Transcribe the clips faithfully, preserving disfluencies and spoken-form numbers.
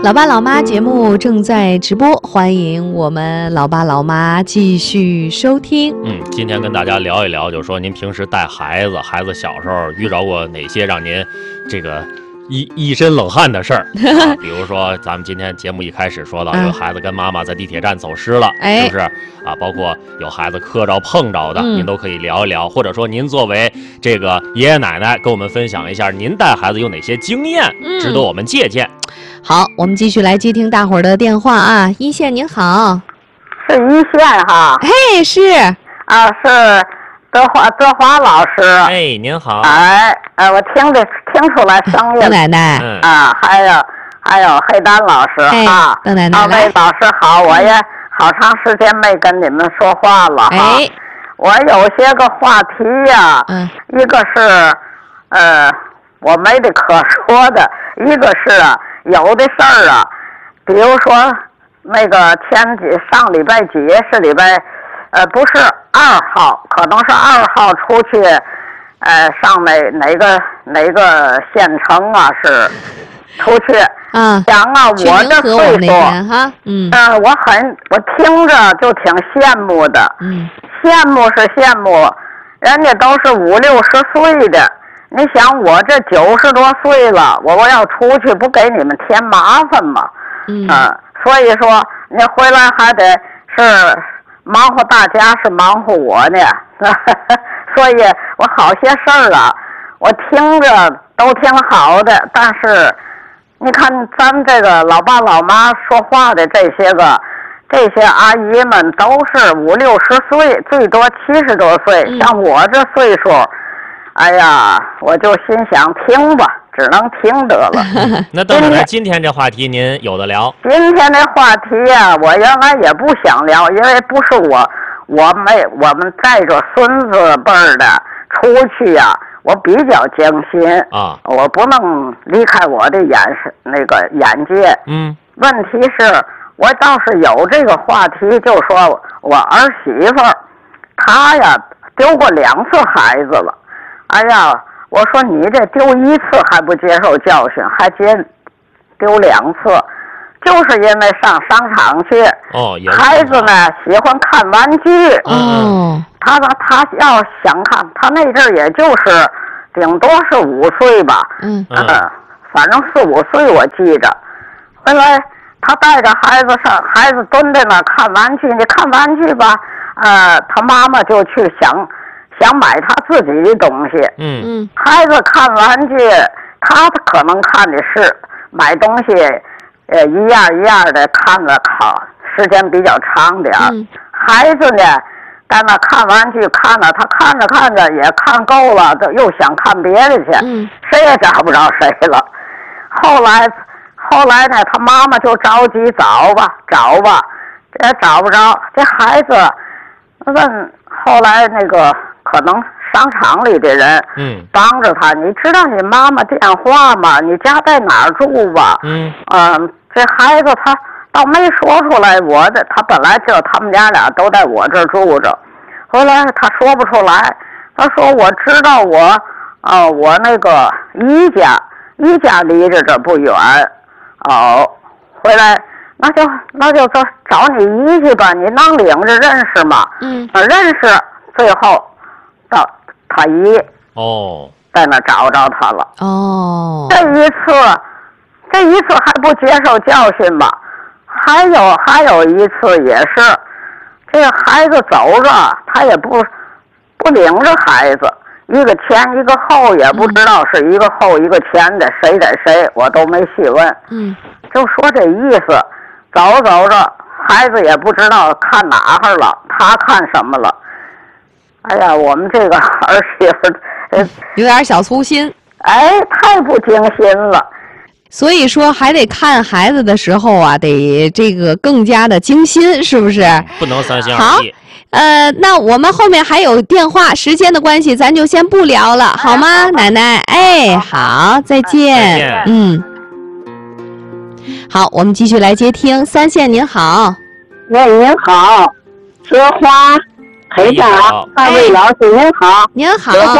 老爸老妈节目正在直播，欢迎我们老爸老妈继续收听。 嗯，今天跟大家聊一聊，就是说您平时带孩子，孩子小时候遇着过哪些让您这个一一身冷汗的事儿、啊？比如说，咱们今天节目一开始说到，有孩子跟妈妈在地铁站走失了， 哎、 是不是啊？包括有孩子磕着碰着的、嗯，您都可以聊一聊，或者说您作为这个爷爷奶奶，跟我们分享一下您带孩子有哪些经验，值得我们借鉴。嗯好，我们继续来接听大伙儿的电话啊！一线您好， 是一线哈？ 嘿，是啊，是德华德华老师。 哎，您好。 哎，呃，我听着听出来声音。 邓奶奶。 嗯、啊，还有还有黑丹老师哈。 邓奶奶。 二位老师好，我也好长时间没跟你们说话了哈。 哎， 我有些个话题呀、啊，嗯，一个是呃我没得可说的，一个是啊。有的事儿啊，比如说那个前几上礼拜几是礼拜，呃，不是二号，可能是二号出去，呃，上哪哪个哪个县城啊？是出去啊？ 想啊，我这岁数哈，嗯， 呃，我很我听着就挺羡慕的， 嗯， 羡慕是羡慕，人家都是五六十岁的。你想我这九十多岁了，我我要出去不给你们添麻烦吗？ 嗯、 呃，所以说你回来还得是忙活大家，是忙活我呢。所以我好些事儿啊，我听着都挺好的，但是你看咱们这个老爸老妈说话的这些个这些阿姨们都是五六十岁，最多七十多岁、嗯，像我这岁数。哎呀，我就心想听吧，只能听得了。 那邓奶奶，今天这话题您有的聊？ 今天这话题呀、啊，我原来也不想聊，因为不是我，我没我们带着孙子辈儿的出去呀、啊，我比较惊心啊， 我不能离开我的眼视那个眼界。 嗯， 问题是，我倒是有这个话题，就说我儿媳妇儿，她呀丢过两次孩子了。哎呀，我说你这丢一次还不接受教训，还接丢两次，就是因为上商场去。 哦， 孩子呢喜欢看玩具。 嗯， 他说他要想看，他那阵儿也就是顶多是五岁吧。 嗯嗯、呃，反正四五岁我记着。后来他带着孩子上，孩子蹲在那看玩具，你看玩具吧。呃，他妈妈就去想。想买他自己的东西， 嗯嗯， 孩子看玩具，他可能看的是买东西，呃，一样一样的看了，考时间比较长点儿、 嗯。 孩子呢，在那看玩具看了，他看着看着也看够了，就又想看别的去， 嗯， 谁也找不着谁了。后来，后来呢，他妈妈就着急找吧，找吧，也找不着。这孩子问，后来那个。可能商场里的人， 嗯， 帮着他。你知道你妈妈电话吗？你家在哪儿住吧？ 嗯， 嗯、呃，这孩子他倒没说出来我的，他本来就他们家俩都在我这儿住着，后来他说不出来。他说我知道我，呃，我那个姨家，姨家离着这不远，哦，回来那就那就找找你姨去吧，你能领着认识吗？ 嗯， 认识，最后。到他姨哦， 在那找着他了哦。 这一次，这一次还不接受教训吧？还有还有一次也是，这个孩子走着，他也不不领着孩子，一个前一个后，也不知道是一个后一个前的，谁在谁，我都没细问。 嗯， 就说这意思，走走着，孩子也不知道看哪儿了，他看什么了。哎呀，我们这个儿媳妇，呃， 有点小粗心， 哎，太不精心了。 所以说，还得看孩子的时候啊，得这个更加的精心，是不是？ 不能三心二意。 好，呃，那我们后面还有电话，时间的关系，咱就先不聊了，好吗，哎、奶奶？哎，好，再见。 再见。 嗯，好，我们继续来接听。三线您好， 喂，您好，德华。裴长，二位老师您好， 您好， 德华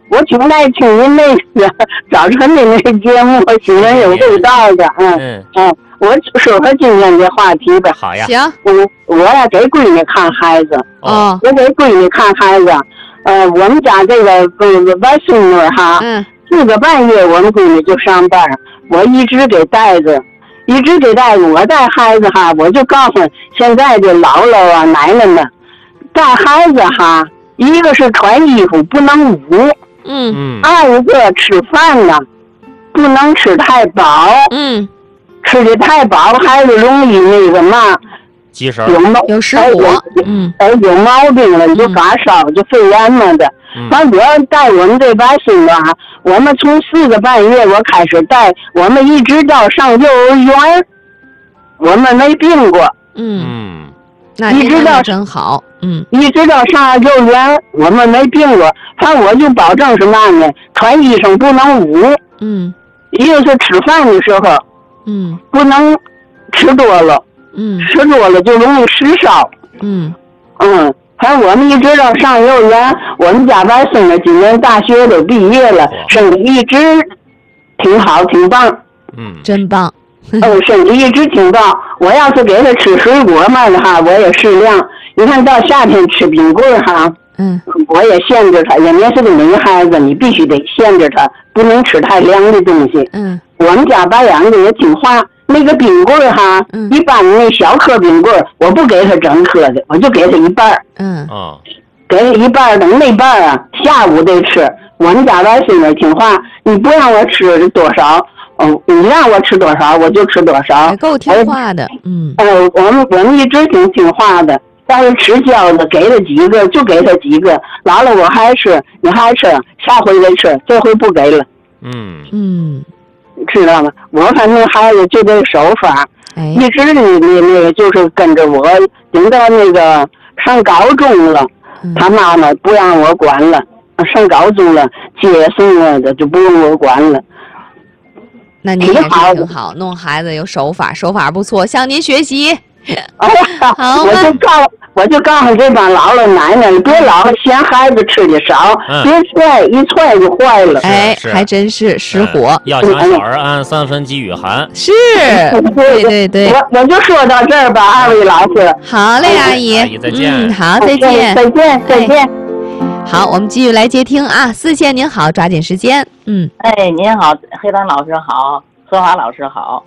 我挺爱听您那个早晨的那个节目，新闻有味道的，嗯嗯。嗯我说说今天的话题吧。 好呀。 行。 我我要给闺女看孩子。 哦。 我给闺女看孩子，呃，我们家这个呃外孙女哈，嗯，四个半月我们闺女就上班，我一直给带着，一直给带着。我带孩子哈，我就告诉现在的姥姥啊、奶奶们，带孩子哈，一个是穿衣服不能捂， 嗯嗯， 二一个吃饭呢，不能吃太饱， 嗯。 吃的太饱，孩子容易那个嘛，有毛有失火， 嗯，哎，有毛病了，就发烧，就肺炎嘛的。完，我带我们这外孙子啊，我们从四个半月我开始带，我们一直到上幼儿园，我们没病过。 嗯，那一直到真好，嗯， 一直到上幼儿园，我们没病过。反正我就保证什么呢？穿衣裳不能捂， 嗯， 一个是吃饭的时候。 嗯， 不能吃多了， 嗯， 吃多了就容易失烧， 嗯嗯，反正我们一直到上幼儿园，我们家外孙子今年大学都毕业了，身体一直挺好，挺棒， 嗯， 真棒， 嗯，身体一直挺棒。我要是给他吃水果嘛的哈，我也适量。你看到夏天吃冰棍哈， 嗯， 我也限制他，因为是个女孩子，你必须得限制他，不能吃太凉的东西， 嗯。 我们家白养的也听话，那个冰棍哈，嗯、一般那小颗冰棍我不给他整颗的，我就给他一半嗯啊， 给他一半等那半啊，下午得吃。我们家外孙子听话，你不让我吃多少，哦，你让我吃多少我就吃多少。 够听话的，嗯。 呃，我们我们一直挺听话的，但是吃饺子给他几个就给他几个，完了我还吃，你还吃，下回再吃，这回不给了。 嗯嗯。 知道吗？我反正孩子就这个手法， 哎、 一直那那那个就是跟着我，等到那个上高中了，嗯、他妈妈不让我管了，上高中了接送了的就不用我管了。 那您也是挺好，弄孩子有手法，手法不错，向您学习。 哎呀， 好我就告我就告诉这帮姥姥奶奶，别老嫌孩子吃的少，嗯、别踹一踹就坏了。 哎，还真是失火。 嗯、要想小儿安，三分饥与寒。 是，对对对。 我我就说到这儿吧，二位老师。 好嘞，阿姨。 阿姨再见。 嗯，好，再见。 再见，再见。哎、 好，我们继续来接听啊，四线您好，抓紧时间。嗯。 哎，您好，黑丹老师好，荷华老师好。